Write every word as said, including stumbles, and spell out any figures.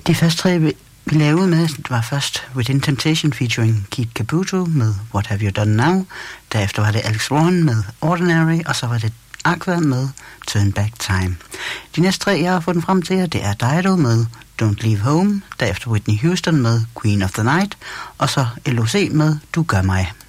De første tre, vi lavede med, det var først Within Temptation featuring Keith Caputo med What Have You Done Now. Derefter var det Alex Warren med Ordinary, og så var det Aqua med Turn Back Time. De næste tre, jeg har fået den frem til jer, det er Dido med Don't Leave Home, derefter Whitney Houston med Queen of the Night, og så L O C med Du Gør Mig.